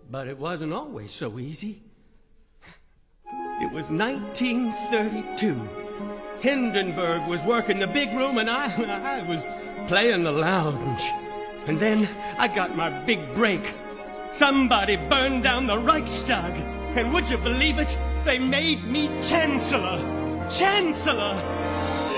But it wasn't always so easy. It was 1932. Hindenburg was working the big room and I was playing the lounge. And then I got my big break. Somebody burned down the Reichstag. And would you believe it? They made me Chancellor. Chancellor!